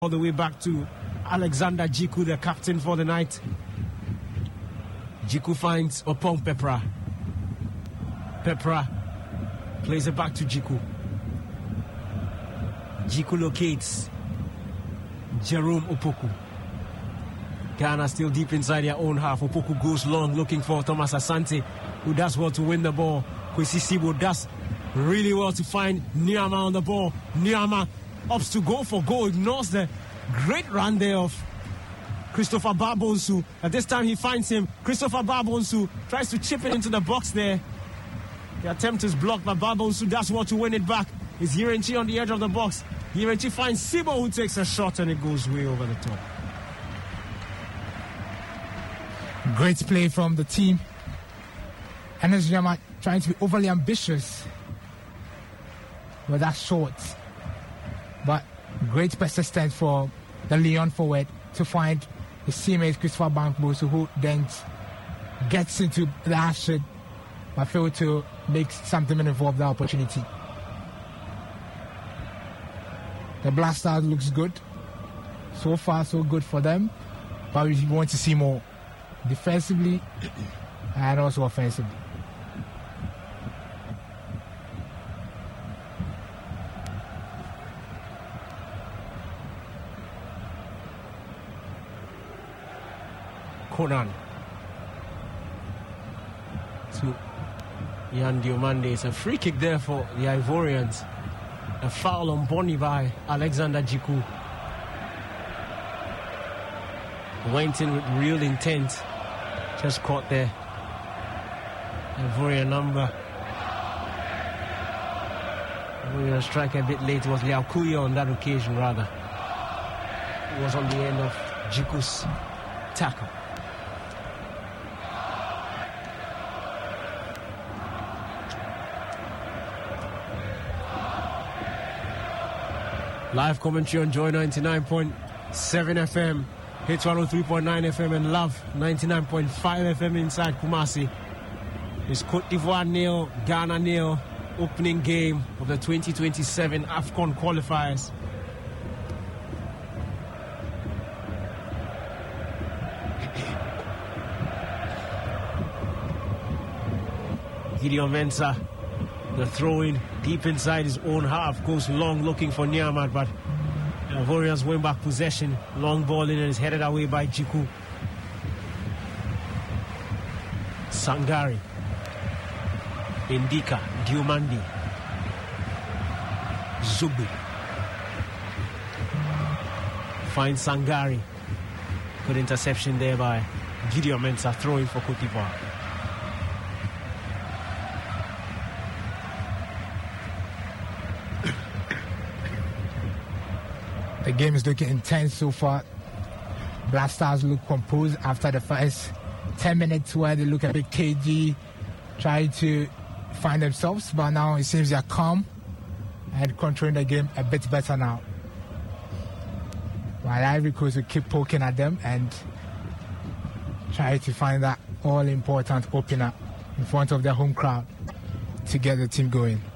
all the way back to Alexander Jiku, the captain for the night. Jiku finds Opong Pepra. Pepra plays it back to Jiku. Jiku locates Jerome Opoku. Ghana still deep inside their own half. Opoku goes long looking for Thomas Asante, who does well to win the ball. Kwesi Sibo does really well to find Nyama on the ball. Nyama opts to go for goal, ignores the great run there of Christopher Barbonsu. At this time he finds him. Christopher Barbonsu tries to chip it into the box there. The attempt is blocked, but Barbonsu does well to win it back. It's Hirenchi on the edge of the box. Hirenchi finds Sibo, who takes a shot, and it goes way over the top. Great play from the team. Enes Nyama trying to be overly ambitious with that shot. But great persistence for the Lyon forward to find his teammate Christopher Barbonsu, who then gets into the action but failed to make something meaningful of the opportunity. The Black Stars looks good. So far, so good for them. But we want to see more defensively and also offensively. Conan to Yan Diomande. It's a free kick there for the Ivorians. A foul on Boni by Alexander Jiku. Went in with real intent. Just caught there. Ivorian number. Ivorian strike a bit late. It was Liao Kuya on that occasion, rather. It was on the end of Jiku's tackle. Live commentary on Joy 99.7 FM, Hits 103.9 FM, and Love 99.5 FM inside Kumasi. It's Cote d'Ivoire nil, Ghana nil, opening game of the 2027 AFCON qualifiers. Gideon Mensah, the throw-in deep inside his own half, goes long looking for Niamad, but Ivorians win back possession. Long ball in and is headed away by Jiku. Sangari, Indika, Diomandi, Zubi finds Sangari. Good interception there by Gideon Mensah, throwing for Cote d'Ivoire. The game is looking intense so far. Black Stars look composed after the first 10 minutes where they look a bit cagey, trying to find themselves, but now it seems they're calm and controlling the game a bit better now. While Ivory Coast will keep poking at them and try to find that all-important opener in front of their home crowd to get the team going.